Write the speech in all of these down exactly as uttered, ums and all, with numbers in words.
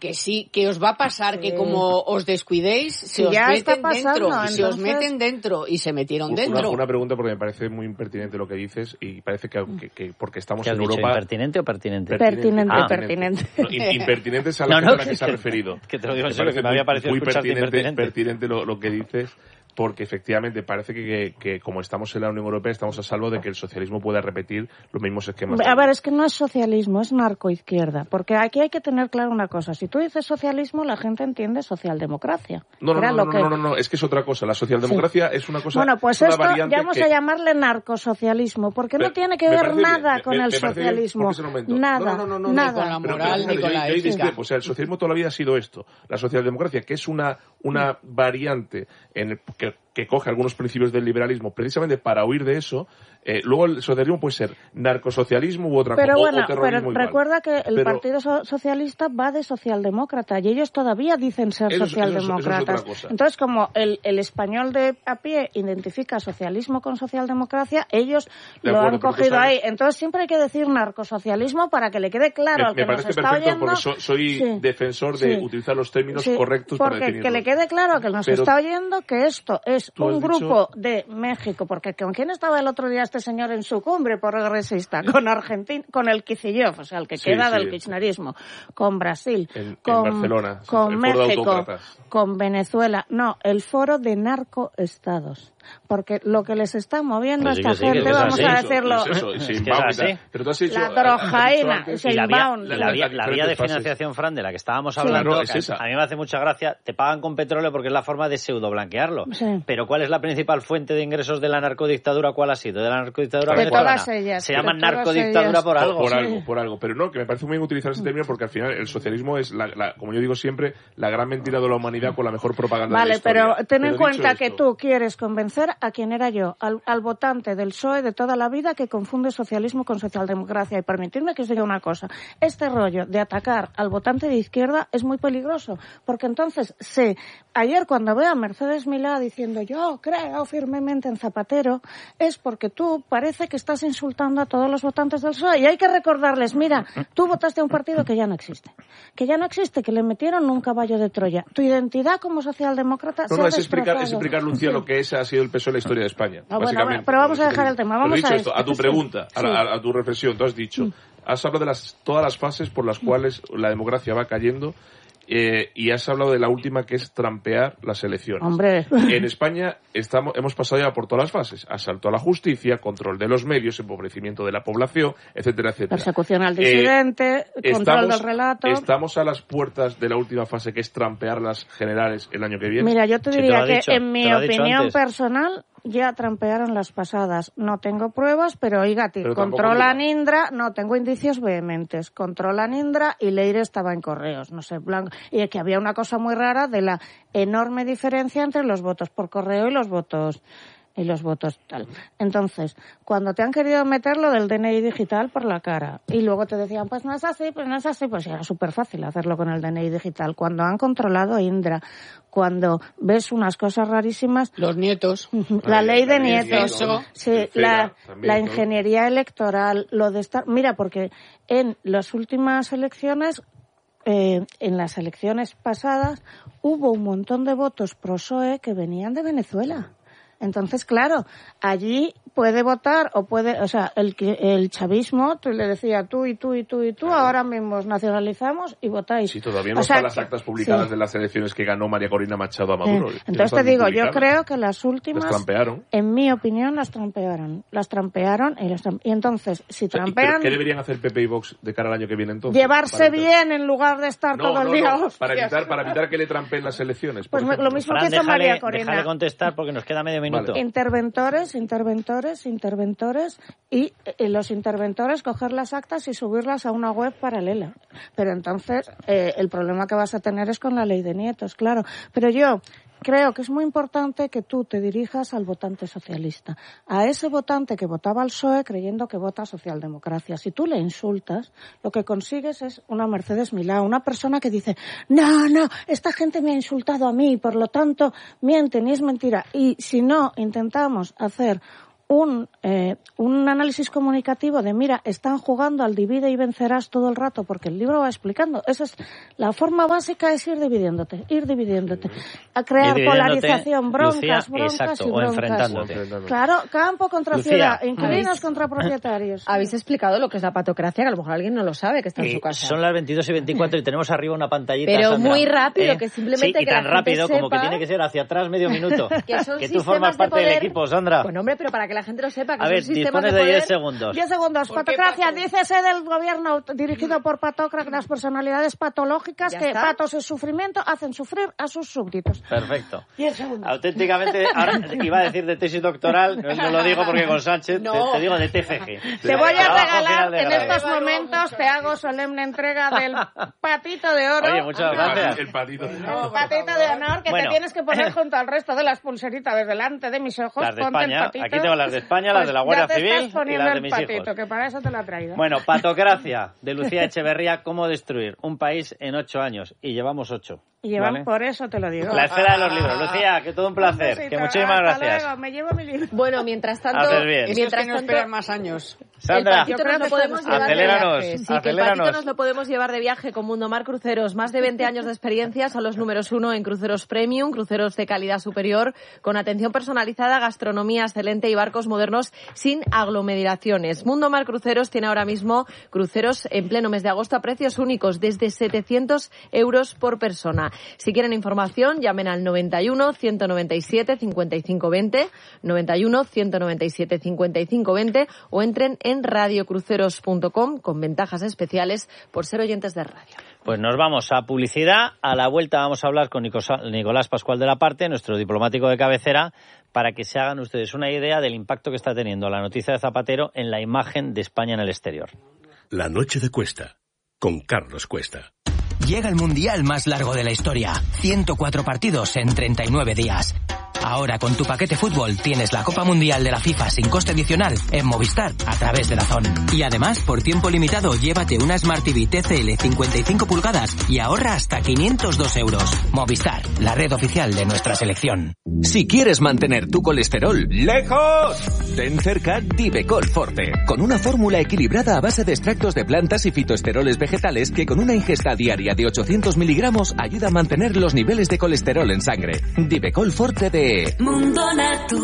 que sí, que os va a pasar, sí. que como os descuidéis, se sí, os ya meten pasando, dentro, entonces... se os meten dentro, y se metieron dentro. Una, una pregunta, porque me parece muy impertinente lo que dices, y parece que, que, que porque estamos ¿Qué has en dicho, Europa... ¿impertinente o pertinente? Pertinente, ah. pertinente. No, impertinente es a la no, persona no, que, que se ha referido. Que te lo digo en me serio, que me había parecido muy escucharte pertinente, impertinente. pertinente lo, lo que dices, porque efectivamente parece que, que, que como estamos en la Unión Europea estamos a salvo de que el socialismo pueda repetir los mismos esquemas. A ver, es que no es socialismo, es narcoizquierda, porque aquí hay que tener claro una cosa. Si tú dices socialismo, la gente entiende socialdemocracia. No, no, no, no, que... no, no, no, es que es otra cosa. La socialdemocracia sí. es una cosa... Bueno, pues una esto variante ya vamos que... a llamarle narcosocialismo, porque me, no tiene que ver nada bien, con me, el me socialismo. Nada, no, no, no, no, nada. Ni con la moral, pero, ni con la yo, yo ética. O sea, el socialismo toda la vida ha sido esto. La socialdemocracia, que es una, una variante en el que... que coge algunos principios del liberalismo precisamente para huir de eso, eh, luego el socialismo puede ser narcosocialismo u otra cosa. Pero bueno, o, o terrorismo pero recuerda que el pero, Partido Socialista va de socialdemócrata y ellos todavía dicen ser eso, socialdemócratas. Eso, eso es Entonces, como el, el español de a pie identifica socialismo con socialdemocracia, ellos de lo acuerdo, han cogido sabes, ahí. Entonces, siempre hay que decir narcosocialismo para que le quede claro me, al que me nos parece está perfecto oyendo. porque so, soy sí, defensor de sí, utilizar los términos sí, correctos porque para definirlo. que le quede claro al que nos pero, está oyendo que esto es un grupo dicho... de México, porque ¿con quién estaba el otro día este señor en su cumbre progresista? Con Argentina, con el Kicillof, o sea, el que sí, queda sí. del kirchnerismo, con Brasil, en, con, en Barcelona, con el México, con Venezuela. No, el foro de narcoestados. Porque lo que les está moviendo pues a esta sí, gente, es vamos así. a decirlo... Es eso, es, es que es así. Pero tú has dicho, la drogaína, y la vía, la, vía, la vía de financiación, Fran, de la que estábamos hablando, claro, es esa. A mí me hace mucha gracia, te pagan con petróleo porque es la forma de pseudo blanquearlo. Sí. Pero ¿cuál es la principal fuente de ingresos de la narcodictadura? ¿Cuál ha sido? De la narcodictadura de venezolana. todas ellas. Se llama de narcodictadura ellas. por algo. Por, por sí. algo, por algo. Pero no, que me parece muy bien utilizar ese término porque al final el socialismo es, la, la, como yo digo siempre, la gran mentira de la humanidad con la mejor propaganda vale, de la historia. pero ten en pero cuenta que esto, tú quieres convencer a quien era yo, al, al votante del P S O E de toda la vida que confunde socialismo con socialdemocracia. Y permitidme que os diga una cosa. Este rollo de atacar al votante de izquierda es muy peligroso, porque entonces sé, ayer cuando veo a Mercedes Milá diciendo yo creo firmemente en Zapatero, es porque tú parece que estás insultando a todos los votantes del P S O E. Y hay que recordarles, mira, tú votaste a un partido que ya no existe. Que ya no existe, que le metieron un caballo de Troya. Tu identidad como socialdemócrata no, se no, ha es explicar, es destrozado. explicar, Lucía, lo que es, ha sido el P S O E en la historia de España. Ah, bueno, bueno, pero vamos a dejar el tema. Vamos dicho a, esto, a tu pregunta, sí. a, la, a tu reflexión, tú has dicho, mm. has hablado de las, todas las fases por las cuales la democracia va cayendo. Eh, y has hablado de la última, que es trampear las elecciones. Hombre. En España estamos, hemos pasado ya por todas las fases. Asalto a la justicia, control de los medios, empobrecimiento de la población, etcétera, etcétera. Persecución al disidente, eh, control estamos, del relato. Estamos a las puertas de la última fase, que es trampear las generales el año que viene. Mira, yo te diría sí, te que dicho, en mi opinión antes. personal ya trampearon las pasadas. No tengo pruebas, pero oígate, pero controlan Indra, no tengo indicios vehementes. Controlan Indra y Leire estaba en correos, no sé, blanco. Y que había una cosa muy rara de la enorme diferencia entre los votos por correo y los votos y los votos tal. Entonces, cuando te han querido meter lo del D N I digital por la cara y luego te decían, pues no es así, pues no es así, pues era súper fácil hacerlo con el D N I digital. Cuando han controlado Indra, cuando ves unas cosas rarísimas... Los nietos. La Ay, ley de la nietos. nietos. Sí, la, también, la ingeniería ¿no? electoral, lo de estar... Mira, porque en las últimas elecciones... Eh, en las elecciones pasadas hubo un montón de votos pro P S O E que venían de Venezuela. Entonces, claro, allí puede votar o puede, o sea, el el chavismo, tú le decía tú y tú y tú y tú, claro. Ahora mismo os nacionalizamos y votáis. Sí, todavía no o sea, están las actas publicadas sí. de las elecciones que ganó María Corina Machado a Maduro. Eh, entonces te digo, yo creo que las últimas, las trampearon. En mi opinión, las trampearon. Las trampearon y las trampearon. Y entonces, si trampean... ¿Qué deberían hacer P P y Vox de cara al año que viene entonces? Llevarse bien en lugar de estar no, todo no, el día... No, para, evitar, para evitar que le trampeen las elecciones. Pues ejemplo. lo mismo Fran, que hizo déjale, María Corina. Déjale contestar porque nos queda medio minuto. Vale. Interventores, interventores, interventores y, y los interventores coger las actas y subirlas a una web paralela. Pero entonces eh, el problema que vas a tener es con la ley de nietos, claro. Pero yo creo que es muy importante que tú te dirijas al votante socialista, a ese votante que votaba al P S O E creyendo que vota socialdemocracia. Si tú le insultas, lo que consigues es una Mercedes Milá, una persona que dice, no, no, esta gente me ha insultado a mí, por lo tanto mienten y es mentira. Y si no intentamos hacer un, eh, un análisis comunicativo de, mira, están jugando al divide y vencerás todo el rato, porque el libro va explicando. Esa es la forma básica, es ir dividiéndote, ir dividiéndote. A crear polarización, broncas, Lucía, broncas exacto, y broncas. O enfrentándote. Claro, campo contra Lucía, ciudad, inquilinos contra propietarios. Habéis explicado lo que es la patocracia, que a lo mejor alguien no lo sabe, que está en su casa. Son las veintidós y veinticuatro y tenemos arriba una pantallita, Pero Sandra, muy rápido, ¿eh? que simplemente sí, y que tan la rápido gente como que sepa tiene que ser hacia atrás medio minuto. Que, son que tú formas parte de poder... del equipo, Sandra. Bueno, hombre, pero para que la gente lo sepa, que a son ver, sistemas dispones de de poder... diez segundos. diez segundos. Patocracia, dícese del gobierno dirigido por patócratas, las personalidades patológicas, ¿Ya que está? patos es sufrimiento, hacen sufrir a sus súbditos. Perfecto. diez segundos. Auténticamente, ahora iba a decir de tesis doctoral, no, no lo digo porque con Sánchez, No. te, te digo de T F G. Te voy a Trabajo regalar, final de en grado. estos momentos, te hago solemne entrega del patito de oro. Oye, muchas gracias. El patito. El patito de honor que Bueno. te tienes que poner junto al resto de las pulseritas de delante de mis ojos. Las de Ponte el España. patito. Aquí tengo las de España, las de la Pues Guardia ya te Civil estás y poniendo las de el mis patito, hijos. que para eso te lo he traído. Bueno, patocracia de Lucía Echeverría, cómo destruir un país en ocho años. Y llevamos ocho. Y llevan, ¿vale? por eso te lo digo. La esfera de los libros. Lucía, que todo un placer. besito. Que muchísimas Hasta gracias. luego, me llevo mi libro. Bueno, mientras tanto... Haces bien. Eso es Mientras que no tanto... esperan más años. Sandra, El patito nos lo podemos llevar aceléranos, de viaje. Sí, que el aceléranos. patito nos lo podemos llevar de viaje con Mundomar Cruceros. Más de veinte años de experiencia, son los números uno en cruceros premium, cruceros de calidad superior, con atención personalizada, gastronomía excelente y barcos modernos sin aglomeraciones. Mundomar Cruceros tiene ahora mismo cruceros en pleno mes de agosto a precios únicos, desde setecientos euros por persona. Si quieren información, llamen al noventa y uno, ciento noventa y siete, cincuenta y cinco veinte, noventa y uno, ciento noventa y siete, cincuenta y cinco veinte o entren en radiocruceros punto com con ventajas especiales por ser oyentes de radio. pues nos vamos a publicidad. A la vuelta vamos a hablar con Nicolás Pascual de la Parte, nuestro diplomático de cabecera, para que se hagan ustedes una idea del impacto que está teniendo la noticia de Zapatero en la imagen de España en el exterior. La noche de Cuesta, con Carlos Cuesta. Llega el mundial más largo de la historia. ciento cuatro partidos en treinta y nueve días. Ahora con tu paquete fútbol tienes la Copa Mundial de la FIFA sin coste adicional en Movistar a través de DAZN. Y además, por tiempo limitado, llévate una Smart T V T C L cincuenta y cinco pulgadas y ahorra hasta quinientos dos euros. Movistar, la red oficial de nuestra selección. Si quieres mantener tu colesterol lejos, ten cerca Divecol Forte, con una fórmula equilibrada a base de extractos de plantas y fitoesteroles vegetales que con una ingesta diaria de ochocientos miligramos ayuda a mantener los niveles de colesterol en sangre. Divecol Forte de Mundo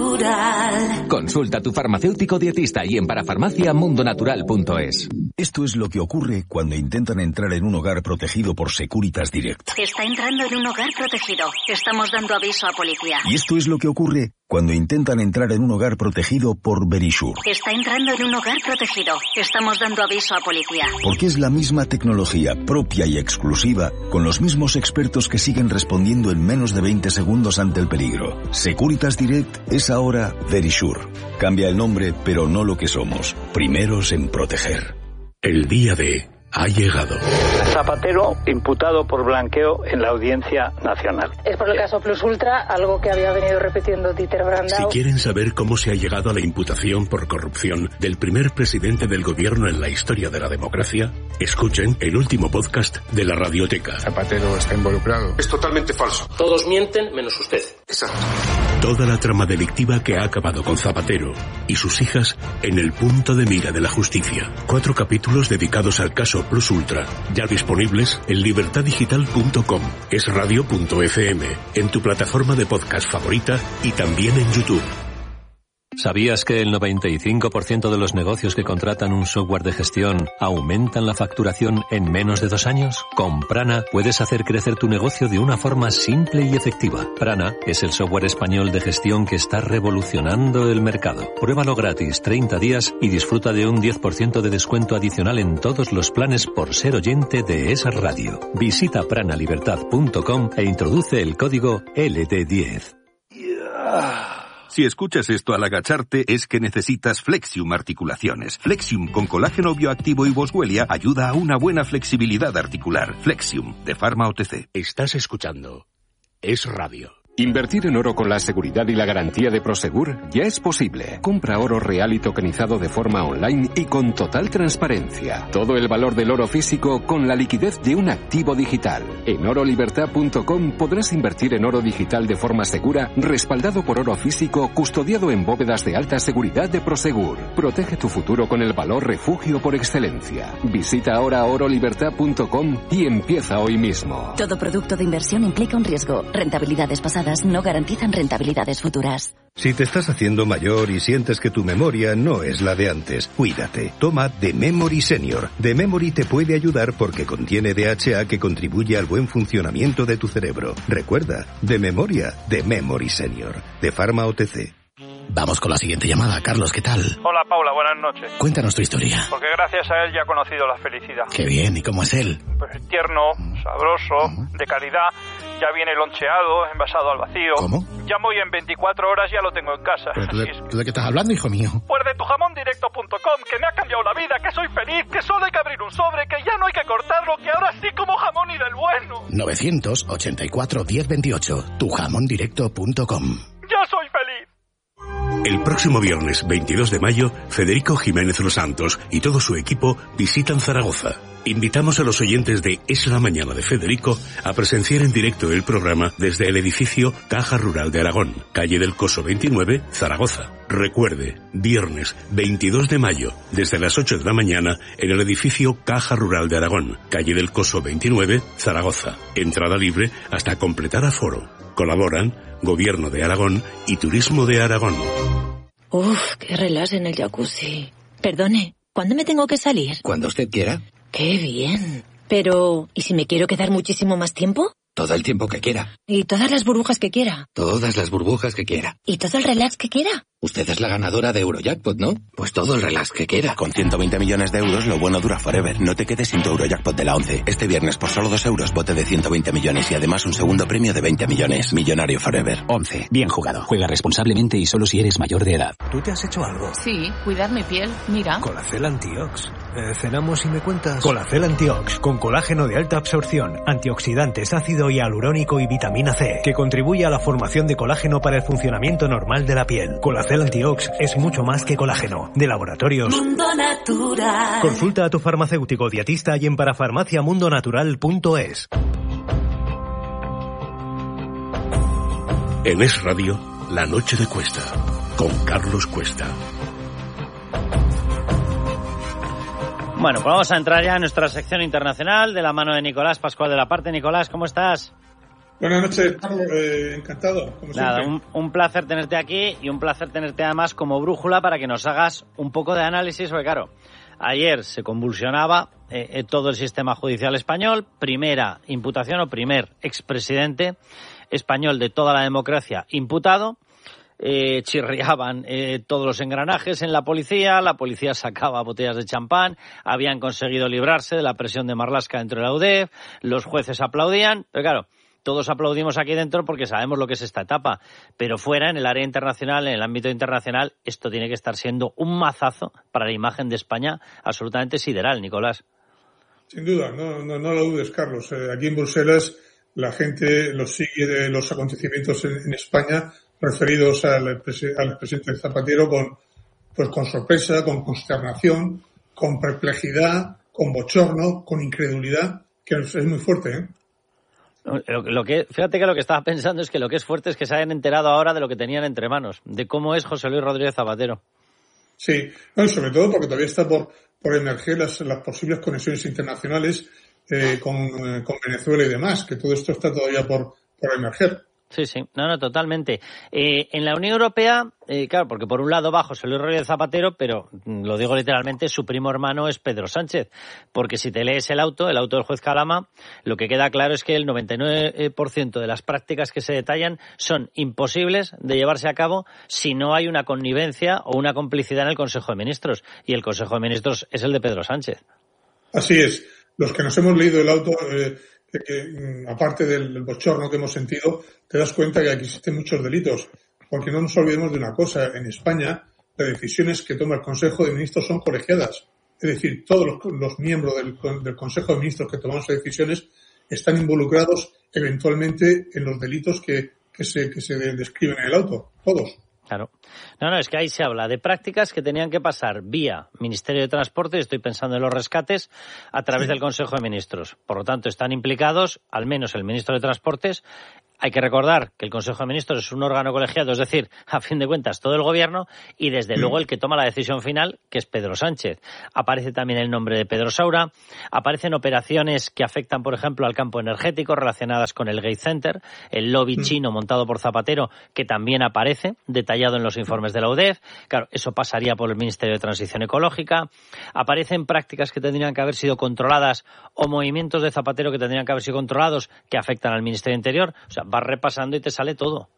Natural. Consulta a tu farmacéutico dietista y en parafarmacia mundonatural punto es. Esto es lo que ocurre cuando intentan entrar en un hogar protegido por Securitas Direct. Está entrando en un hogar protegido. Estamos dando aviso a policía. Y esto es lo que ocurre cuando intentan entrar en un hogar protegido por Verisure. Está entrando en un hogar protegido. Estamos dando aviso a policía. Porque es la misma tecnología propia y exclusiva, con los mismos expertos que siguen respondiendo en menos de veinte segundos ante el peligro. Securitas Direct es ahora Verisure. Cambia el nombre, pero no lo que somos. Primeros en proteger. El día de ha llegado. Zapatero imputado por blanqueo en la Audiencia Nacional. Es por el caso Plus Ultra, algo que había venido repitiendo Dieter Brandau. Si quieren saber cómo se ha llegado a la imputación por corrupción del primer presidente del gobierno en la historia de la democracia, escuchen el último podcast de la Radioteca. Zapatero está involucrado. Es totalmente falso. Todos mienten menos usted. Exacto. Toda la trama delictiva que ha acabado con Zapatero y sus hijas en el punto de mira de la justicia. Cuatro capítulos dedicados al caso Plus Ultra, ya disponibles en libertad digital punto com, es radio punto efe eme, en tu plataforma de podcast favorita y también en YouTube. ¿Sabías que el noventa y cinco por ciento de los negocios que contratan un software de gestión aumentan la facturación en menos de dos años? Con Prana puedes hacer crecer tu negocio de una forma simple y efectiva. Prana es el software español de gestión que está revolucionando el mercado. Pruébalo gratis treinta días y disfruta de un diez por ciento de descuento adicional en todos los planes por ser oyente de esa radio. Visita prana libertad punto com e introduce el código L D diez. Si escuchas esto al agacharte es que necesitas Flexium Articulaciones. Flexium con colágeno bioactivo y boswellia ayuda a una buena flexibilidad articular. Flexium, de Pharma O T C. Estás escuchando Es Radio. Invertir en oro con la seguridad y la garantía de Prosegur ya es posible. Compra oro real y tokenizado de forma online y con total transparencia. Todo el valor del oro físico con la liquidez de un activo digital. En oro libertad punto com podrás invertir en oro digital de forma segura, respaldado por oro físico, custodiado en bóvedas de alta seguridad de Prosegur. Protege tu futuro con el valor refugio por excelencia. Visita ahora oro libertad punto com y empieza hoy mismo. Todo producto de inversión implica un riesgo. Rentabilidades pasadas no garantizan rentabilidades futuras. Si te estás haciendo mayor y sientes que tu memoria no es la de antes, cuídate. Toma The Memory Senior. The Memory te puede ayudar porque contiene D H A que contribuye al buen funcionamiento de tu cerebro. Recuerda, de memoria, The Memory Senior. De Pharma O T C. Vamos con la siguiente llamada. Carlos, ¿qué tal? Hola, Paula, buenas noches. Cuéntanos tu historia. Porque gracias a él ya he conocido la felicidad. Qué bien, ¿y cómo es él? Pues tierno, sabroso, de calidad, ya viene loncheado, envasado al vacío. ¿Cómo? Llamo y en veinticuatro horas ya lo tengo en casa. ¿Pero tú, de, es... ¿tú de qué estás hablando, hijo mío? Pues de tu jamón directo punto com, que me ha cambiado la vida, que soy feliz, que solo hay que abrir un sobre, que ya no hay que cortarlo, que ahora sí como jamón y del bueno. nueve ochenta y cuatro, diez veintiocho, tu jamón directo punto com. ¡Ya soy feliz! El próximo viernes veintidós de mayo, Federico Jiménez Los Santos y todo su equipo visitan Zaragoza. Invitamos a los oyentes de Es la Mañana de Federico a presenciar en directo el programa desde el edificio Caja Rural de Aragón, calle del Coso veintinueve, Zaragoza. Recuerde, viernes veintidós de mayo, desde las ocho de la mañana, en el edificio Caja Rural de Aragón, calle del Coso veintinueve, Zaragoza. Entrada libre hasta completar aforo. Colaboran Gobierno de Aragón y Turismo de Aragón. Uf, qué relax en el jacuzzi. Perdone, ¿cuándo me tengo que salir? Cuando usted quiera. Qué bien. Pero, ¿y si me quiero quedar muchísimo más tiempo? Todo el tiempo que quiera. ¿Y todas las burbujas que quiera? Todas las burbujas que quiera. ¿Y todo el relax que quiera? Usted es la ganadora de Eurojackpot, ¿no? Pues todo el relax que quiera. Con ciento veinte millones de euros, lo bueno dura forever. No te quedes sin tu Eurojackpot de la once. Este viernes, por solo dos euros, bote de ciento veinte millones y además un segundo premio de veinte millones. Millonario forever. once. Bien jugado. Juega responsablemente y solo si eres mayor de edad. ¿Tú te has hecho algo? Sí, cuidar mi piel. Mira. Colacel Antiox. Eh, ¿Cenamos y me cuentas? Colacel Antiox, con colágeno de alta absorción, antioxidantes, ácido hialurónico y vitamina C, que contribuye a la formación de colágeno para el funcionamiento normal de la piel. Colacel Antiox es mucho más que colágeno. De Laboratorios Mundo Natural. Consulta a tu farmacéutico dietista y en parafarmacia mundo natural punto es. En Es Radio, La Noche de Cuesta, con Carlos Cuesta. Bueno, pues vamos a entrar ya en nuestra sección internacional de la mano de Nicolás Pascual de la Parte. Nicolás, ¿cómo estás? Buenas noches, Carlos. Eh, encantado, como Nada, siempre. un, un placer tenerte aquí y un placer tenerte además como brújula para que nos hagas un poco de análisis, porque claro, ayer se convulsionaba eh, todo el sistema judicial español, primera imputación o primer expresidente español de toda la democracia imputado. Eh, chirriaban eh, todos los engranajes en la policía, la policía sacaba botellas de champán, habían conseguido librarse de la presión de Marlaska dentro de la U D E F, los jueces aplaudían, pero claro, todos aplaudimos aquí dentro porque sabemos lo que es esta etapa, pero fuera, en el área internacional, en el ámbito internacional, esto tiene que estar siendo un mazazo para la imagen de España absolutamente sideral, Nicolás. Sin duda, no, no, no lo dudes, Carlos. Eh, aquí en Bruselas la gente los sigue de los acontecimientos en, en España referidos al, al presidente Zapatero con, pues con sorpresa, con consternación, con perplejidad, con bochorno, con incredulidad, que es muy fuerte, ¿eh? Lo, lo que, fíjate que lo que estaba pensando es que lo que es fuerte es que se hayan enterado ahora de lo que tenían entre manos, de cómo es José Luis Rodríguez Zapatero. Sí, no, y sobre todo porque todavía está por, por emerger las, las posibles conexiones internacionales eh, con, eh, con Venezuela y demás, que todo esto está todavía por, por emerger. Sí, sí, no, no, totalmente. Eh, en la Unión Europea, eh, claro, porque por un lado va José Luis Rodríguez Zapatero, pero lo digo literalmente, su primo hermano es Pedro Sánchez, porque si te lees el auto, el auto del juez Calama, lo que queda claro es que el noventa y nueve por ciento de las prácticas que se detallan son imposibles de llevarse a cabo si no hay una connivencia o una complicidad en el Consejo de Ministros, y el Consejo de Ministros es el de Pedro Sánchez. Así es. Los que nos hemos leído el auto, eh, que, que, aparte del bochorno que hemos sentido, te das cuenta que aquí existen muchos delitos. Porque no nos olvidemos de una cosa. En España, las decisiones que toma el Consejo de Ministros son colegiadas. Es decir, todos los, los miembros del, del Consejo de Ministros que tomamos decisiones están involucrados eventualmente en los delitos que, que se, que se describen en el auto, todos. Claro. No, no, es que ahí se habla de prácticas que tenían que pasar vía Ministerio de Transporte, estoy pensando en los rescates, a través sí. del Consejo de Ministros. Por lo tanto, están implicados, al menos el Ministro de Transportes. Hay que recordar que el Consejo de Ministros es un órgano colegiado, es decir, a fin de cuentas, todo el Gobierno, y desde mm. luego el que toma la decisión final, que es Pedro Sánchez. Aparece también el nombre de Pedro Saura, aparecen operaciones que afectan, por ejemplo, al campo energético, relacionadas con el Gate Center, el lobby mm. chino montado por Zapatero, que también aparece, detallado en los informes de la U D E F. Claro, eso pasaría por el Ministerio de Transición Ecológica. Aparecen prácticas que tendrían que haber sido controladas o movimientos de Zapatero que tendrían que haber sido controlados que afectan al Ministerio de Interior. O sea, vas repasando y te sale todo.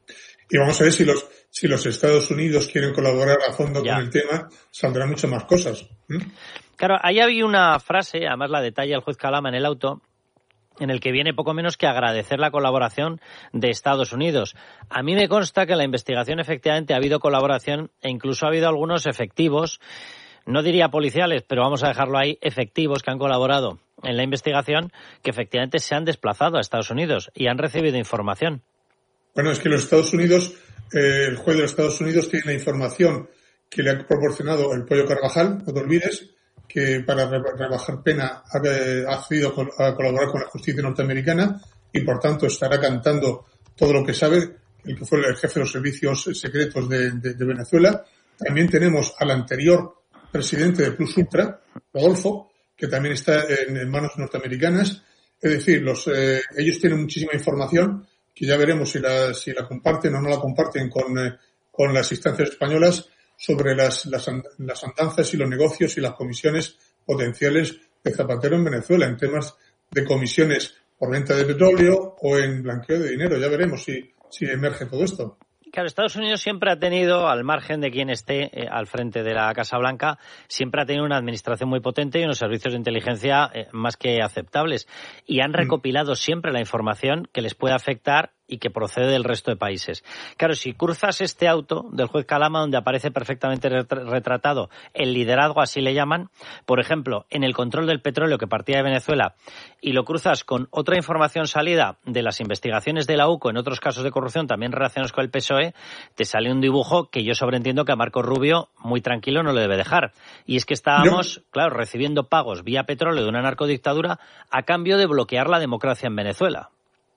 Y vamos a ver si los si los Estados Unidos quieren colaborar a fondo ya. con el tema, saldrán muchas más cosas. ¿Mm? Claro, ahí había una frase, además la detalla el juez Calama en el auto, en el que viene poco menos que agradecer la colaboración de Estados Unidos. A mí me consta que en la investigación efectivamente ha habido colaboración e incluso ha habido algunos efectivos, no diría policiales, pero vamos a dejarlo ahí, efectivos que han colaborado en la investigación, que efectivamente se han desplazado a Estados Unidos y han recibido información. Bueno, es que los Estados Unidos, eh, el juez de los Estados Unidos tiene la información que le ha proporcionado el Pollo Carvajal, no te olvides, que para rebajar pena ha accedido a colaborar con la justicia norteamericana y, por tanto, estará cantando todo lo que sabe, el que fue el jefe de los servicios secretos de, de, de Venezuela. También tenemos al anterior presidente de Plus Ultra, Rodolfo, que también está en, en manos norteamericanas. Es decir, los eh, ellos tienen muchísima información que ya veremos si la, si la comparten o no la comparten con, eh, con las instancias españolas sobre las, las, las andanzas y los negocios y las comisiones potenciales de Zapatero en Venezuela, en temas de comisiones por venta de petróleo o en blanqueo de dinero. Ya veremos si, si emerge todo esto. Claro, Estados Unidos siempre ha tenido, al margen de quien esté eh, al frente de la Casa Blanca, siempre ha tenido una administración muy potente y unos servicios de inteligencia eh, más que aceptables. Y han recopilado siempre la información que les puede afectar y que procede del resto de países. Claro, si cruzas este auto del juez Calama, donde aparece perfectamente retratado el liderazgo, así le llaman, por ejemplo, en el control del petróleo que partía de Venezuela, y lo cruzas con otra información salida de las investigaciones de la U C O en otros casos de corrupción también relacionados con el P S O E, te sale un dibujo que yo sobreentiendo que a Marco Rubio muy tranquilo no le debe dejar. Y es que estábamos, no. claro, recibiendo pagos vía petróleo de una narcodictadura a cambio de bloquear la democracia en Venezuela.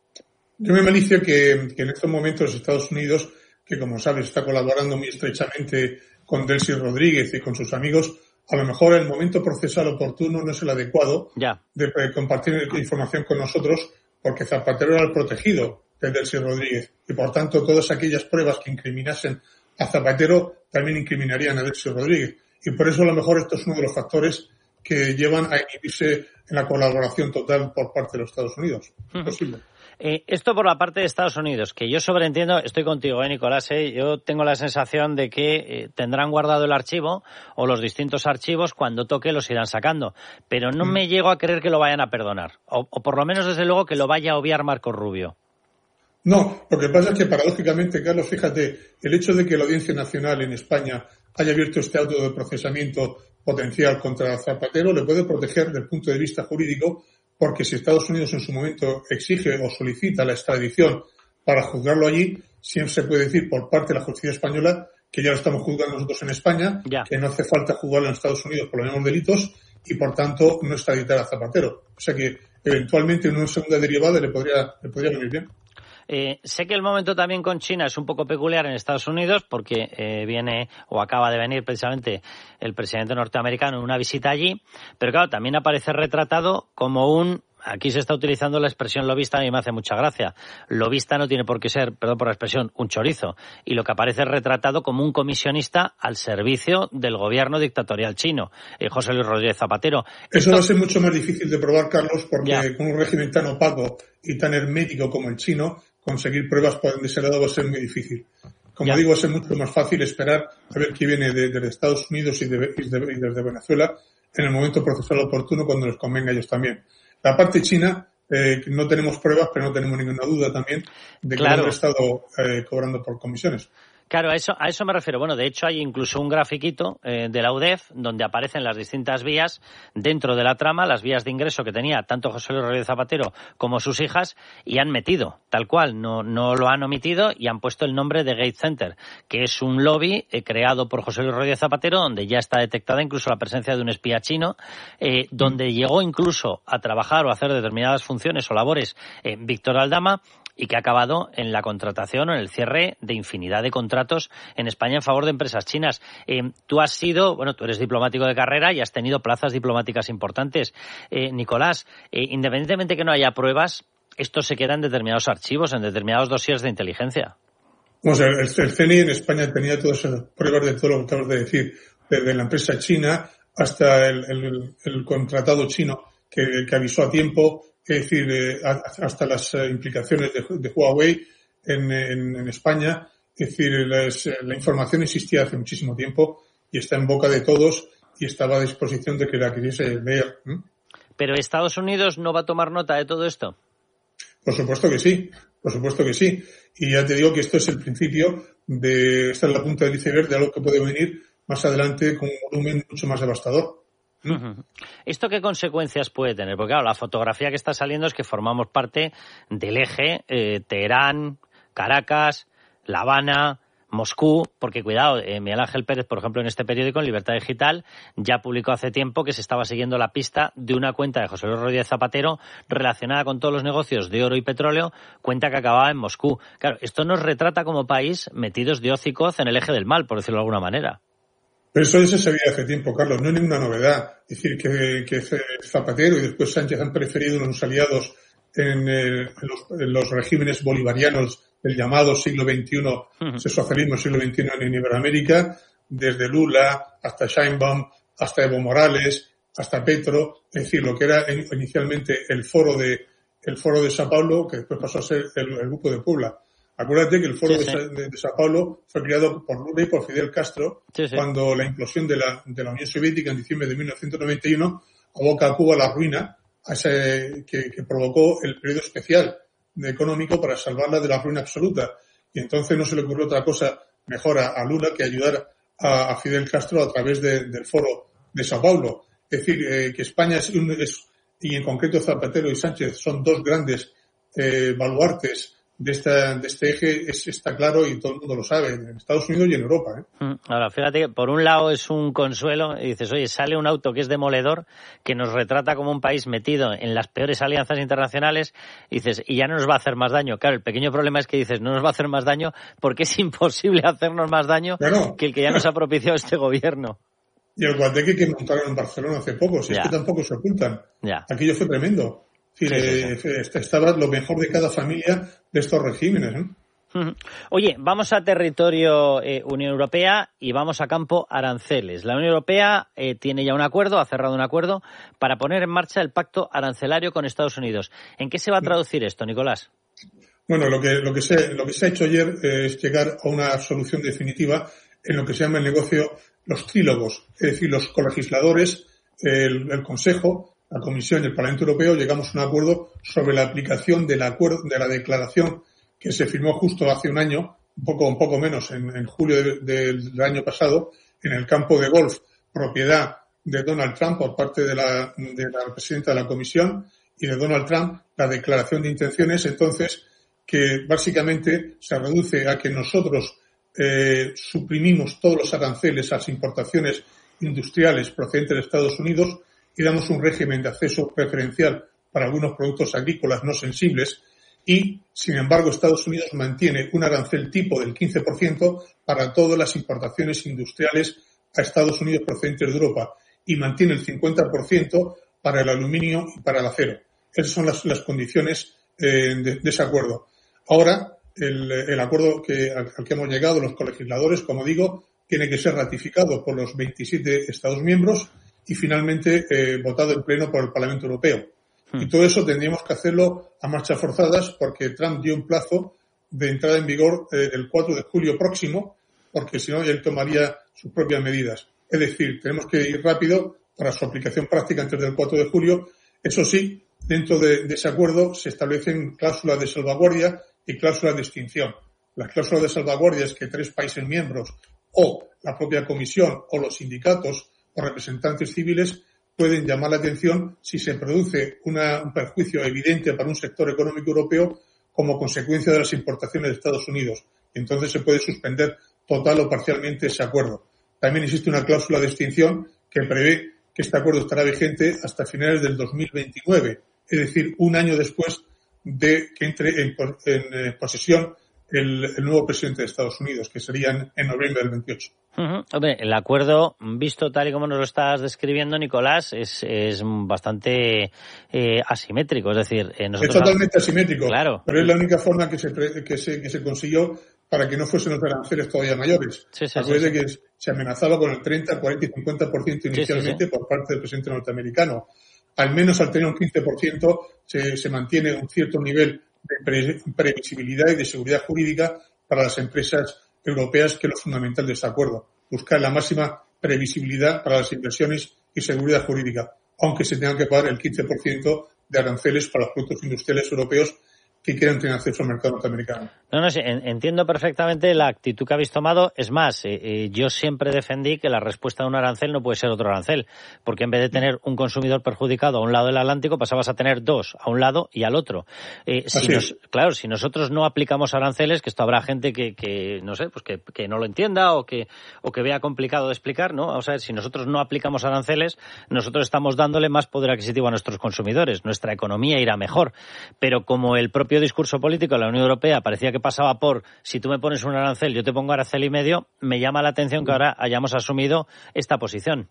Yo me malicio que, que en estos momentos Estados Unidos, que como sabes está colaborando muy estrechamente con Delcy Rodríguez y con sus amigos, a lo mejor el momento procesal oportuno no es el adecuado ya. de eh, compartir información con nosotros, porque Zapatero era el protegido de Delcy Rodríguez y por tanto todas aquellas pruebas que incriminasen a Zapatero también incriminarían a Delcy Rodríguez. Y por eso a lo mejor esto es uno de los factores que llevan a inhibirse en la colaboración total por parte de los Estados Unidos. Es posible. Eh, esto por la parte de Estados Unidos, que yo sobreentiendo, estoy contigo, eh, Nicolás, eh, yo tengo la sensación de que eh, tendrán guardado el archivo o los distintos archivos, cuando toque los irán sacando, pero no mm. me llego a creer que lo vayan a perdonar, o, o por lo menos desde luego que lo vaya a obviar Marco Rubio. No, lo que pasa es que paradójicamente, Carlos, fíjate, el hecho de que la Audiencia Nacional en España haya abierto este auto de procesamiento potencial contra Zapatero le puede proteger desde el punto de vista jurídico, porque si Estados Unidos en su momento exige o solicita la extradición para juzgarlo allí, siempre se puede decir por parte de la justicia española que ya lo estamos juzgando nosotros en España, ya. que no hace falta juzgarlo en Estados Unidos por los mismos delitos y por tanto no extraditar a Zapatero. O sea que eventualmente en una segunda derivada le podría, le podría venir bien. Eh, sé que el momento también con China es un poco peculiar en Estados Unidos porque eh, viene o acaba de venir precisamente el presidente norteamericano en una visita allí, pero claro, también aparece retratado como un, aquí se está utilizando la expresión lobista y me hace mucha gracia, lobista no tiene por qué ser, perdón por la expresión, un chorizo, y lo que aparece es retratado como un comisionista al servicio del gobierno dictatorial chino, eh, José Luis Rodríguez Zapatero. Eso Esto... va a ser mucho más difícil de probar, Carlos, porque ya. con un régimen tan opaco y tan hermético como el chino, conseguir pruebas por donde ese lado va a ser muy difícil. Como ya. digo, va a ser mucho más fácil esperar a ver qué viene de, de Estados Unidos y, de, y, de, y desde Venezuela en el momento procesal oportuno cuando les convenga a ellos también. La parte china, eh, no tenemos prebas, pero no tenemos ninguna duda también de que claro. han estado eh, cobrando por comisiones. Claro, a eso, a eso me refiero. Bueno, de hecho hay incluso un grafiquito eh, de la U D E F donde aparecen las distintas vías dentro de la trama, las vías de ingreso que tenía tanto José Luis Rodríguez Zapatero como sus hijas, y han metido, tal cual, no, no lo han omitido y han puesto el nombre de Gate Center, que es un lobby eh, creado por José Luis Rodríguez Zapatero, donde ya está detectada incluso la presencia de un espía chino, eh, donde llegó incluso a trabajar o a hacer determinadas funciones o labores eh, Víctor Aldama, y que ha acabado en la contratación o en el cierre de infinidad de contratos en España en favor de empresas chinas. Eh, tú has sido, bueno, tú eres diplomático de carrera y has tenido plazas diplomáticas importantes. Eh, Nicolás, eh, independientemente que no haya pruebas, esto se queda en determinados archivos, en determinados dossiers de inteligencia. O sea, el, el C N I en España tenía todas esas pruebas de todo lo que acabas de decir, desde la empresa china hasta el, el, el contratado chino que, que avisó a tiempo. Es decir, eh, hasta las eh, implicaciones de, de Huawei en, en, en España. Es decir, las, la información existía hace muchísimo tiempo y está en boca de todos y estaba a disposición de que la quisiese leer. ¿Mm? ¿Pero Estados Unidos no va a tomar nota de todo esto? Por supuesto que sí, por supuesto que sí. Y ya te digo que esto es el principio de, esta es la punta del iceberg de algo que puede venir más adelante con un volumen mucho más devastador. Uh-huh. ¿Esto qué consecuencias puede tener? Porque claro, la fotografía que está saliendo es que formamos parte del eje eh, Teherán, Caracas, La Habana, Moscú, porque cuidado, eh, Miguel Ángel Pérez, por ejemplo, en este periódico, en Libertad Digital, ya publicó hace tiempo que se estaba siguiendo la pista de una cuenta de José Luis Rodríguez Zapatero relacionada con todos los negocios de oro y petróleo, cuenta que acababa en Moscú. Claro, esto nos retrata como país metidos de hoz y coz en el eje del mal, por decirlo de alguna manera. Pero eso ya se sabía hace tiempo, Carlos, no es ninguna novedad. Es decir, que, que Zapatero y después Sánchez han preferido unos aliados en, eh, en, los, en los regímenes bolivarianos del llamado siglo veintiuno, uh-huh. ese socialismo siglo veintiuno en Iberoamérica, desde Lula hasta Sheinbaum, hasta Evo Morales, hasta Petro, es decir, lo que era inicialmente el foro de el foro de Sao Paulo, que después pasó a ser el, el grupo de Puebla. Acuérdate que el foro sí, sí. de, de, de Sao Paulo fue creado por Lula y por Fidel Castro sí, sí. cuando la implosión de la, de la Unión Soviética en diciembre de mil novecientos noventa y uno aboca a Cuba a la ruina a ese, que, que provocó el periodo especial de económico para salvarla de la ruina absoluta. Y entonces no se le ocurrió otra cosa mejor a, a Lula que ayudar a, a Fidel Castro a través de, del foro de Sao Paulo. Es decir, eh, que España es, un, es, y en concreto Zapatero y Sánchez son dos grandes eh, baluartes de esta de este eje, es, está claro y todo el mundo lo sabe, en Estados Unidos y en Europa. ¿eh? Ahora, fíjate que por un lado es un consuelo y dices, oye, sale un auto que es demoledor, que nos retrata como un país metido en las peores alianzas internacionales, y dices, y ya no nos va a hacer más daño. Claro, el pequeño problema es que dices, no nos va a hacer más daño porque es imposible hacernos más daño bueno, que el que ya nos ha propiciado este gobierno. Y el guateque que montaron en Barcelona hace poco, si ya. es que tampoco se ocultan. Ya. Aquello fue tremendo. Sí, sí, sí. Estaba lo mejor de cada familia de estos regímenes. ¿eh? Oye, vamos a territorio eh, Unión Europea y vamos a campo aranceles. La Unión Europea eh, tiene ya un acuerdo, ha cerrado un acuerdo para poner en marcha el pacto arancelario con Estados Unidos. ¿En qué se va a traducir esto, Nicolás? Bueno, lo que, lo que, se, lo que se ha hecho ayer eh, es llegar a una solución definitiva en lo que se llama el negocio, los trílogos, es decir, los colegisladores, el, el Consejo, la Comisión y el Parlamento Europeo llegamos a un acuerdo sobre la aplicación del acuerdo, de la declaración que se firmó justo hace un año, un poco, un poco menos, en, en julio de, de, del año pasado, en el campo de golf, propiedad de Donald Trump por parte de la, de la presidenta de la Comisión y de Donald Trump, la declaración de intenciones, entonces, que básicamente se reduce a que nosotros eh, suprimimos todos los aranceles a las importaciones industriales procedentes de Estados Unidos y damos un régimen de acceso preferencial para algunos productos agrícolas no sensibles y, sin embargo, Estados Unidos mantiene un arancel tipo del quince por ciento para todas las importaciones industriales a Estados Unidos procedentes de Europa y mantiene el cincuenta por ciento para el aluminio y para el acero. Esas son las, las condiciones eh, de, de ese acuerdo. Ahora, el, el acuerdo que, al, al que hemos llegado los colegisladores, como digo, tiene que ser ratificado por los veintisiete Estados miembros y finalmente eh, votado en pleno por el Parlamento Europeo. Hmm. Y todo eso tendríamos que hacerlo a marchas forzadas porque Trump dio un plazo de entrada en vigor eh, el cuatro de julio próximo, porque si no él tomaría sus propias medidas. Es decir, tenemos que ir rápido para su aplicación práctica antes del cuatro de julio. Eso sí, dentro de, de ese acuerdo se establecen cláusulas de salvaguardia y cláusulas de extinción. las cláusulas de salvaguardias que tres países miembros o la propia Comisión o los sindicatos o representantes civiles pueden llamar la atención si se produce una, un perjuicio evidente para un sector económico europeo como consecuencia de las importaciones de Estados Unidos. Entonces se puede suspender total o parcialmente ese acuerdo. También existe una cláusula de extinción que prevé que este acuerdo estará vigente hasta finales del dos mil veintinueve, es decir, un año después de que entre en, en posesión el, el nuevo presidente de Estados Unidos, que sería en, en noviembre del veintiocho. Uh-huh. Hombre, el acuerdo, visto tal y como nos lo estás describiendo, Nicolás, es, es bastante eh, asimétrico. Es decir, eh, nosotros... Es totalmente asimétrico, claro. Pero es la única forma que se, que se, que se consiguió para que no fuesen los aranceles todavía mayores. Sí, sí, Acuérdate sí, sí. que se amenazaba con el treinta, cuarenta y cincuenta por ciento inicialmente sí, sí, sí. por parte del presidente norteamericano. Al menos al tener un quince por ciento se, se mantiene un cierto nivel de pre, previsibilidad y de seguridad jurídica para las empresas europeas, que es lo fundamental de este acuerdo. Buscar la máxima previsibilidad para las inversiones y seguridad jurídica, aunque se tenga que pagar el quince por ciento de aranceles para los productos industriales europeos que quieran tener acceso al mercado norteamericano. No, no, sí, entiendo perfectamente la actitud que habéis tomado. Es más, eh, eh, yo siempre defendí que la respuesta de un arancel no puede ser otro arancel, porque en vez de tener un consumidor perjudicado a un lado del Atlántico, pasabas a tener dos, a un lado y al otro. Eh, si nos, claro, si nosotros no aplicamos aranceles, que esto habrá gente que, que no sé, pues que, que no lo entienda o que, o que vea complicado de explicar, ¿no? Vamos a ver, si nosotros no aplicamos aranceles, nosotros estamos dándole más poder adquisitivo a nuestros consumidores. Nuestra economía irá mejor. Pero como el propio discurso político de la Unión Europea parecía que pasaba por si tú me pones un arancel, yo te pongo arancel y medio, me llama la atención que ahora hayamos asumido esta posición.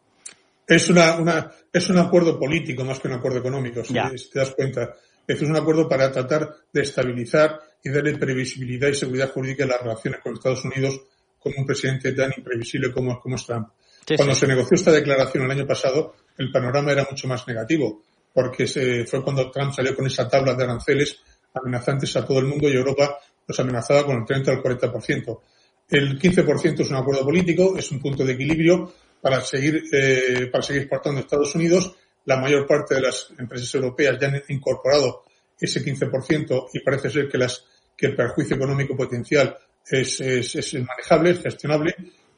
Es una, una es un acuerdo político más que un acuerdo económico, si, si te das cuenta. Es un acuerdo para tratar de estabilizar y darle previsibilidad y seguridad jurídica a las relaciones con Estados Unidos con un presidente tan imprevisible como, como es Trump. Sí, Cuando sí. se negoció esta declaración el año pasado, el panorama era mucho más negativo, porque se, fue cuando Trump salió con esa tabla de aranceles amenazantes a todo el mundo y Europa los amenazaba con el treinta al cuarenta por ciento. El quince por ciento es un acuerdo político, es un punto de equilibrio para seguir eh, para seguir exportando a Estados Unidos. La mayor parte de las empresas europeas ya han incorporado ese quince por ciento y parece ser que las que el perjuicio económico potencial es, es, es manejable, es gestionable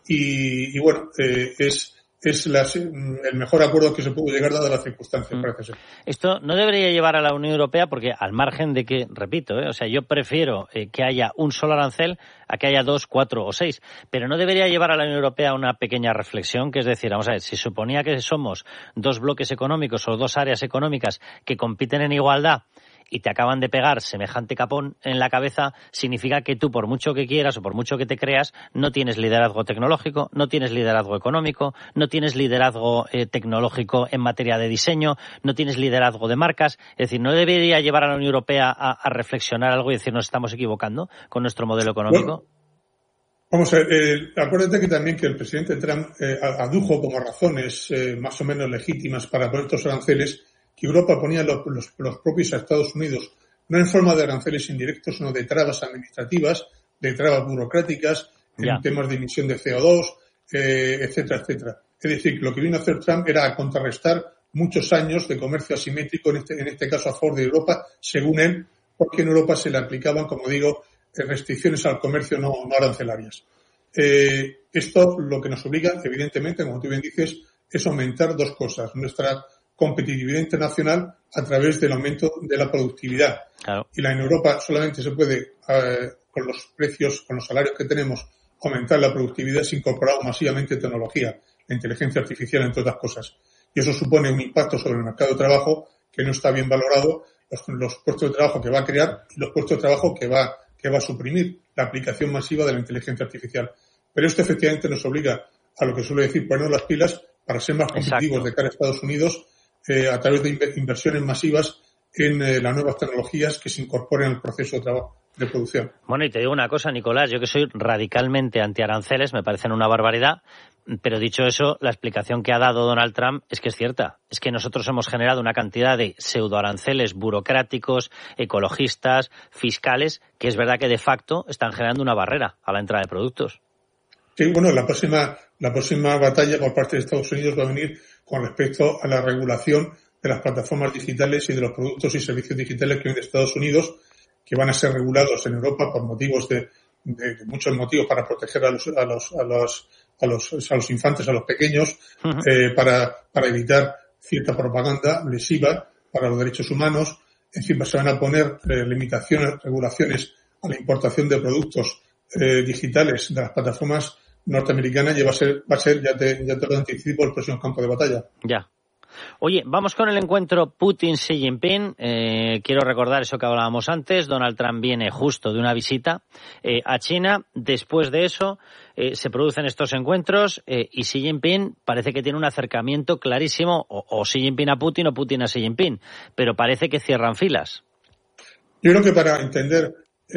y, y bueno, eh, es es la, el mejor acuerdo que se pudo llegar dadas las circunstancias, mm. parece ser. Esto no debería llevar a la Unión Europea porque, al margen de que, repito, ¿eh? o sea, yo prefiero eh, que haya un solo arancel a que haya dos, cuatro o seis, pero no debería llevar a la Unión Europea a una pequeña reflexión, que es decir, vamos a ver, si suponía que somos dos bloques económicos o dos áreas económicas que compiten en igualdad y te acaban de pegar semejante capón en la cabeza, significa que tú, por mucho que quieras o por mucho que te creas, no tienes liderazgo tecnológico, no tienes liderazgo económico, no tienes liderazgo eh, tecnológico en materia de diseño, no tienes liderazgo de marcas. Es decir, ¿no debería llevar a la Unión Europea a, a reflexionar algo y decir nos estamos equivocando con nuestro modelo económico? Bueno, vamos a ver, eh, acuérdate que también que el presidente Trump eh, adujo como razones eh, más o menos legítimas para poner estos aranceles que Europa ponía los, los, los propios a Estados Unidos, no en forma de aranceles indirectos, sino de trabas administrativas, de trabas burocráticas, ya. en temas de emisión de C O dos, eh, etcétera, etcétera. Es decir, que lo que vino a hacer Trump era contrarrestar muchos años de comercio asimétrico, en este, en este caso a favor de Europa, según él, porque en Europa se le aplicaban, como digo, restricciones al comercio no, no arancelarias. Eh, esto lo que nos obliga, evidentemente, como tú bien dices, es aumentar dos cosas. Nuestra competitividad internacional a través del aumento de la productividad. Claro. Y la en Europa solamente se puede, eh, con los precios, con los salarios que tenemos, aumentar la productividad si incorporamos masivamente tecnología, la inteligencia artificial, entre otras cosas. Y eso supone un impacto sobre el mercado de trabajo que no está bien valorado, los, los puestos de trabajo que va a crear y los puestos de trabajo que va, que va a suprimir la aplicación masiva de la inteligencia artificial. Pero esto efectivamente nos obliga a lo que suele decir ponernos las pilas para ser más competitivos Exacto. de cara a Estados Unidos, Eh, a través de inversiones masivas en eh, las nuevas tecnologías que se incorporen al proceso de trabajo, de producción. Bueno, y te digo una cosa, Nicolás, yo que soy radicalmente antiaranceles, me parecen una barbaridad, pero dicho eso, la explicación que ha dado Donald Trump es que es cierta. Es que nosotros hemos generado una cantidad de pseudoaranceles burocráticos, ecologistas, fiscales, que es verdad que de facto están generando una barrera a la entrada de productos. Sí, bueno, la próxima, la próxima batalla por parte de Estados Unidos va a venir con respecto a la regulación de las plataformas digitales y de los productos y servicios digitales que vienen de Estados Unidos, que van a ser regulados en Europa por motivos de, de, de muchos motivos para proteger a los, a los, a los, a los, a los infantes, a los pequeños, uh-huh. eh, para, para evitar cierta propaganda lesiva para los derechos humanos. En fin, se van a poner eh, limitaciones, regulaciones a la importación de productos eh, digitales de las plataformas norteamericanas y va a ser, va a ser, ya te, ya te lo anticipo, el próximo campo de batalla. Ya. Oye, vamos con el encuentro Putin-Xi Jinping. Eh, quiero recordar eso que hablábamos antes. Donald Trump viene justo de una visita eh, a China. Después de eso eh, se producen estos encuentros eh, y Xi Jinping parece que tiene un acercamiento clarísimo, o, o Xi Jinping a Putin o Putin a Xi Jinping, pero parece que cierran filas. Yo creo que para entender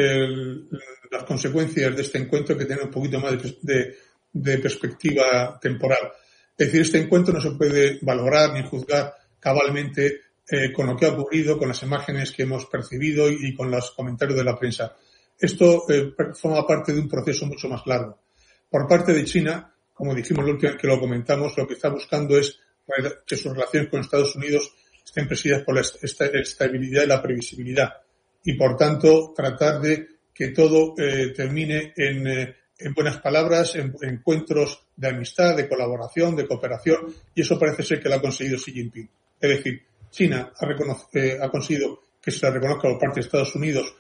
el, las consecuencias de este encuentro hay que tener un poquito más de, de, de perspectiva temporal. Es decir, este encuentro no se puede valorar ni juzgar cabalmente eh, con lo que ha ocurrido, con las imágenes que hemos percibido y, y con los comentarios de la prensa. Esto eh, forma parte de un proceso mucho más largo. Por parte de China, como dijimos la última vez que lo comentamos, lo que está buscando es que sus relaciones con Estados Unidos estén presididas por la estabilidad y la previsibilidad. Y, por tanto, tratar de que todo eh, termine en... Eh, en buenas palabras, en encuentros de amistad, de colaboración, de cooperación, y eso parece ser que lo ha conseguido Xi Jinping. Es decir, China ha, recono- eh, ha conseguido que se le reconozca por parte de Estados Unidos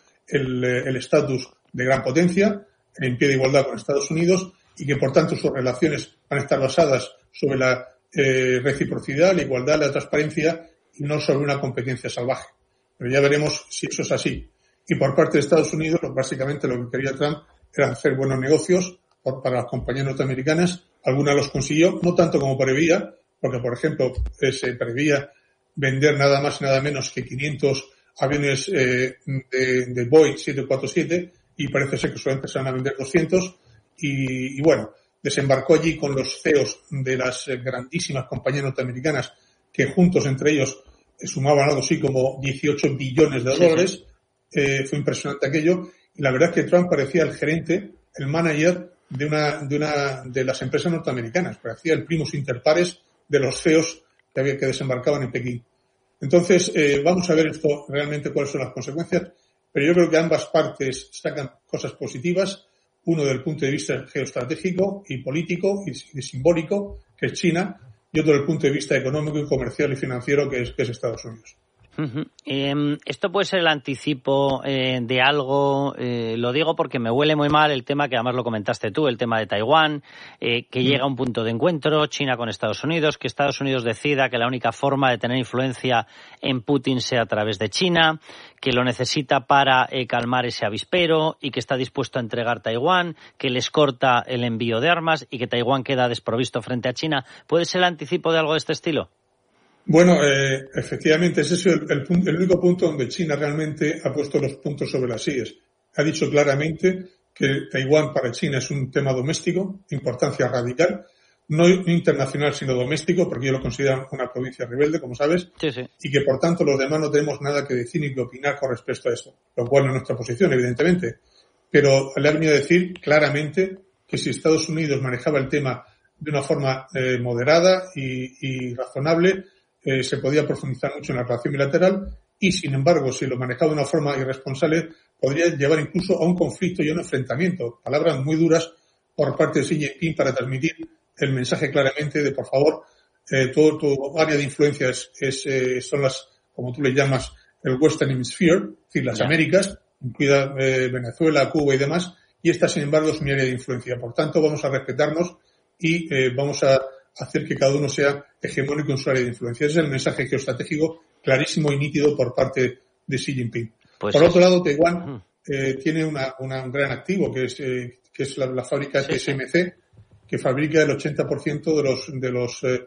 el estatus eh, de gran potencia, en pie de igualdad con Estados Unidos, y que por tanto sus relaciones van a estar basadas sobre la eh, reciprocidad, la igualdad, la transparencia, y no sobre una competencia salvaje. Pero ya veremos si eso es así. Y por parte de Estados Unidos, básicamente lo que quería Trump era hacer buenos negocios por, para las compañías norteamericanas. Algunas los consiguió, no tanto como preveía, porque, por ejemplo, eh, se preveía vender nada más y nada menos que quinientos aviones eh, de, de Boeing siete cuatro siete y parece ser que solamente se van a vender doscientos. Y, y bueno, desembarcó allí con los C E Os de las eh, grandísimas compañías norteamericanas que juntos entre ellos eh, sumaban algo así como dieciocho billones de dólares. Eh, fue impresionante aquello. Y la verdad es que Trump parecía el gerente, el manager de una de una de las empresas norteamericanas. Parecía el primus inter pares de los C E Os que, había, que desembarcaban en Pekín. Entonces, eh, vamos a ver esto realmente cuáles son las consecuencias. Pero yo creo que ambas partes sacan cosas positivas. Uno desde el punto de vista geoestratégico y político y, y simbólico, que es China, y otro desde el punto de vista económico y comercial y financiero, que es, que es Estados Unidos. Uh-huh. Eh, esto puede ser el anticipo eh, de algo, eh, lo digo porque me huele muy mal el tema que además lo comentaste tú, el tema de Taiwán, eh, que uh-huh. llega a un punto de encuentro, China con Estados Unidos, que Estados Unidos decida que la única forma de tener influencia en Putin sea a través de China, que lo necesita para eh, calmar ese avispero y que está dispuesto a entregar Taiwán, que les corta el envío de armas y que Taiwán queda desprovisto frente a China. ¿Puede ser el anticipo de algo de este estilo? Bueno, eh, efectivamente, ese es el, el, el único punto donde China realmente ha puesto los puntos sobre las íes. Ha dicho claramente que Taiwán para China es un tema doméstico, importancia radical, no internacional sino doméstico, porque ellos lo consideran una provincia rebelde, como sabes, sí, sí. y que por tanto los demás no tenemos nada que decir ni que opinar con respecto a esto, lo cual no es nuestra posición, evidentemente. Pero le ha venido a decir claramente que si Estados Unidos manejaba el tema de una forma eh, moderada y, y razonable, Eh, se podía profundizar mucho en la relación bilateral y, sin embargo, si lo manejaba de una forma irresponsable, podría llevar incluso a un conflicto y a un enfrentamiento. Palabras muy duras por parte de Xi Jinping para transmitir el mensaje claramente de, por favor, eh, todo tu área de influencia es, es, eh, son las, como tú le llamas, el Western Hemisphere, es decir, las yeah. Américas, incluida eh, Venezuela, Cuba y demás, y esta, sin embargo, es mi área de influencia. Por tanto, vamos a respetarnos y eh, vamos a hacer que cada uno sea hegemónico en su área de influencia. Ese es el mensaje geoestratégico clarísimo y nítido por parte de Xi Jinping. Pues por otro lado, Taiwán eh, tiene una, una, un gran activo, que es, eh, que es la, la fábrica T S M C, sí, sí. que fabrica el ochenta por ciento de los, de los, eh,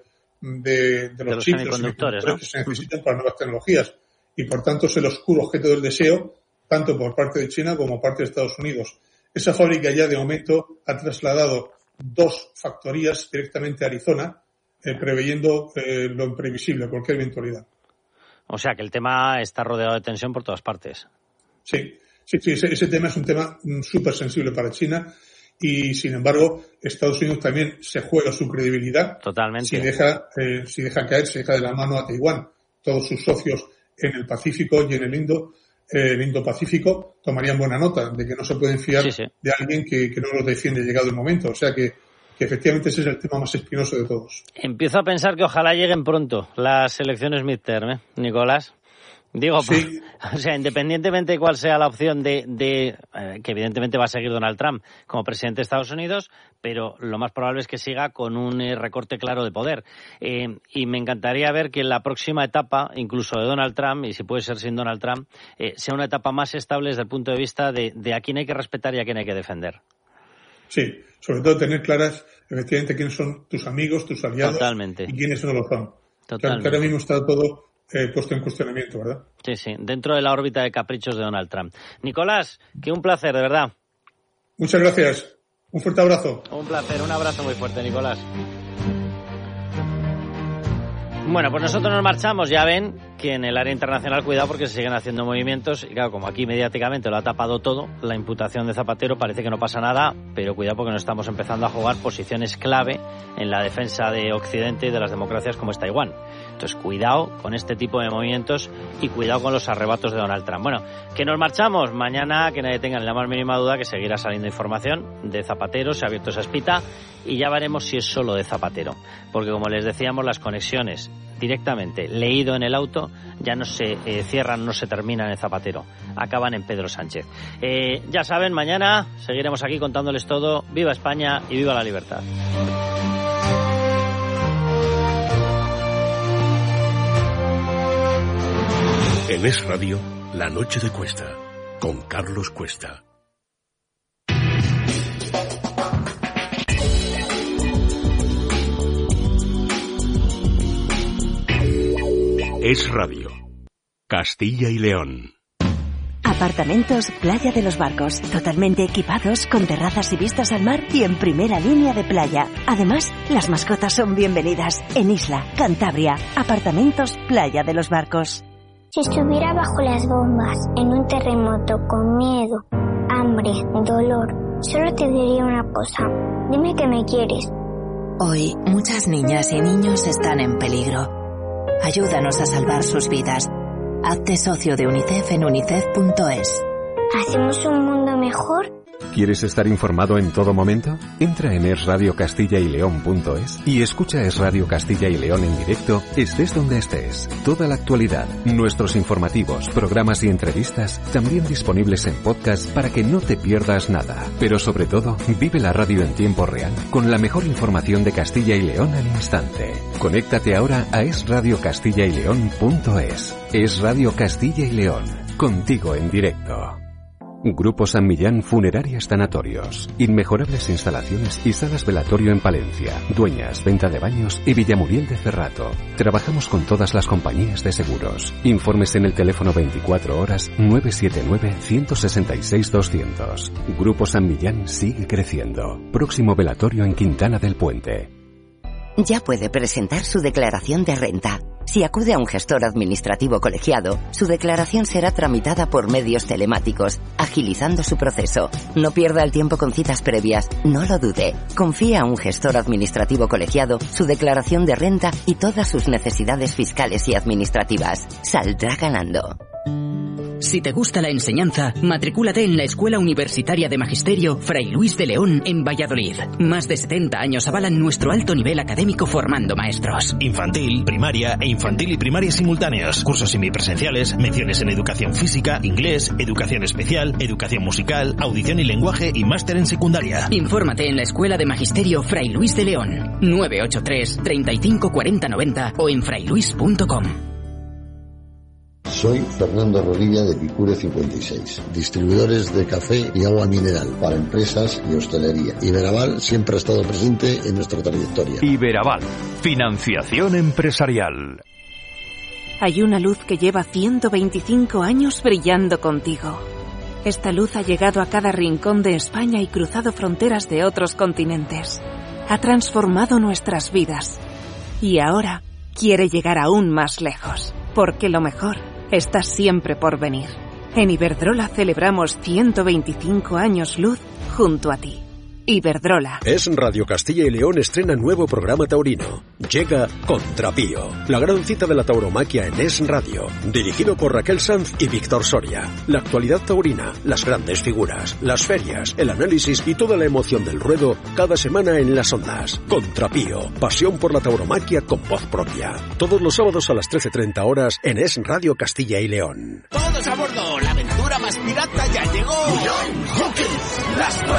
de, de los, de los chips, semiconductores, los ¿no? que se necesitan para nuevas tecnologías. Y por tanto es el oscuro objeto del deseo, tanto por parte de China como por parte de Estados Unidos. Esa fábrica ya de momento ha trasladado dos factorías directamente a Arizona, eh, preveyendo eh, lo imprevisible, cualquier eventualidad. O sea que el tema está rodeado de tensión por todas partes. Sí, sí, sí ese, ese tema es un tema súper sensible para China y, sin embargo, Estados Unidos también se juega su credibilidad. Totalmente. Si deja, eh, si deja caer, se deja de la mano a Taiwán. Todos sus socios en el Pacífico y en el Indo eh, el Indo-Pacífico tomarían buena nota de que no se pueden fiar sí, sí. de alguien que, que no los defiende llegado el momento. O sea que, que efectivamente ese es el tema más espinoso de todos. Empiezo a pensar que ojalá lleguen pronto las elecciones midterm, ¿eh, Nicolás? Digo, sí. O sea, independientemente de cuál sea la opción de, de eh, que evidentemente va a seguir Donald Trump como presidente de Estados Unidos, pero lo más probable es que siga con un eh, recorte claro de poder. Eh, y me encantaría ver que en la próxima etapa, incluso de Donald Trump, y si puede ser sin Donald Trump, eh, sea una etapa más estable desde el punto de vista de, de a quién hay que respetar y a quién hay que defender. Sí, sobre todo tener claras, efectivamente, quiénes son tus amigos, tus aliados. Totalmente. Y quiénes no lo son. Totalmente. Que ahora mismo está todo eh, puesto en cuestionamiento, ¿verdad? Sí, sí, dentro de la órbita de caprichos de Donald Trump. Nicolás, que un placer, de verdad. Muchas gracias. Un fuerte abrazo. Un placer, un abrazo muy fuerte, Nicolás. Bueno, pues nosotros nos marchamos. Ya ven que en el área internacional, cuidado, porque se siguen haciendo movimientos. Y claro, como aquí mediáticamente lo ha tapado todo, la imputación de Zapatero, parece que no pasa nada, pero cuidado porque nos estamos empezando a jugar posiciones clave en la defensa de Occidente y de las democracias como es Taiwán. Entonces, cuidado con este tipo de movimientos y cuidado con los arrebatos de Donald Trump. Bueno, que nos marchamos. Mañana, que nadie tenga ni la más mínima duda, que seguirá saliendo información de Zapatero. Se ha abierto esa espita y ya veremos si es solo de Zapatero. Porque, como les decíamos, las conexiones directamente leído en el auto ya no se eh, cierran, no se terminan en Zapatero, acaban en Pedro Sánchez. Eh, ya saben, mañana seguiremos aquí contándoles todo. Viva España y viva la libertad. En Es Radio, La Noche de Cuesta, con Carlos Cuesta. Es Radio, Castilla y León. Apartamentos Playa de los Barcos, totalmente equipados, con terrazas y vistas al mar y en primera línea de playa. Además, las mascotas son bienvenidas. En Isla, Cantabria, Apartamentos Playa de los Barcos. Si estuviera bajo las bombas, en un terremoto, con miedo, hambre, dolor, solo te diría una cosa. Dime que me quieres. Hoy, muchas niñas y niños están en peligro. Ayúdanos a salvar sus vidas. Hazte socio de UNICEF en unicef punto es. ¿Hacemos un mundo mejor? ¿Quieres estar informado en todo momento? Entra en es radio castilla y león punto es y escucha Es Radio Castilla y León en directo, estés donde estés. Toda la actualidad, nuestros informativos, programas y entrevistas, también disponibles en podcast para que no te pierdas nada. Pero sobre todo, vive la radio en tiempo real, con la mejor información de Castilla y León al instante. Conéctate ahora a es radio castilla y león punto es. Es Radio Castilla y León, contigo en directo. Grupo San Millán Funerarias Tanatorios. Inmejorables instalaciones y salas velatorio en Palencia, Dueñas, venta de baños y Villamuriel de Cerrato. Trabajamos con todas las compañías de seguros. Informes en el teléfono veinticuatro horas nueve siete nueve, uno seis seis, doscientos. Grupo San Millán sigue creciendo. Próximo velatorio en Quintana del Puente. Ya puede presentar su declaración de renta. Si acude a un gestor administrativo colegiado, su declaración será tramitada por medios telemáticos, agilizando su proceso. No pierda el tiempo con citas previas, no lo dude. Confía a un gestor administrativo colegiado su declaración de renta y todas sus necesidades fiscales y administrativas. Saldrá ganando. Si te gusta la enseñanza, matricúlate en la Escuela Universitaria de Magisterio Fray Luis de León en Valladolid. Más de setenta años avalan nuestro alto nivel académico formando maestros. Infantil, primaria e infantil y primaria simultáneos. Cursos semipresenciales, menciones en educación física, inglés, educación especial, educación musical, audición y lenguaje y máster en secundaria. Infórmate en la Escuela de Magisterio Fray Luis de León. nueve ocho tres, treinta y cinco, cuarenta, noventa o en frayluis punto com. Soy Fernando Rodilla de Picure cincuenta y seis, distribuidores de café y agua mineral para empresas y hostelería. Iberaval siempre ha estado presente en nuestra trayectoria. Iberaval, financiación empresarial. Hay una luz que lleva ciento veinticinco años brillando contigo. Esta luz ha llegado a cada rincón de España y cruzado fronteras de otros continentes. Ha transformado nuestras vidas. Y ahora quiere llegar aún más lejos, porque lo mejor está siempre por venir. En Iberdrola celebramos ciento veinticinco años luz junto a ti. Iberdrola. Es Radio Castilla y León estrena nuevo programa taurino. Llega Contrapío, la gran cita de la tauromaquia en Es Radio. Dirigido por Raquel Sanz y Víctor Soria. La actualidad taurina, las grandes figuras, las ferias, el análisis y toda la emoción del ruedo cada semana en las ondas. Contrapío, pasión por la tauromaquia con voz propia. Todos los sábados a las trece treinta horas en Es Radio Castilla y León. Todos a bordo, la aventura más pirata ya llegó. Las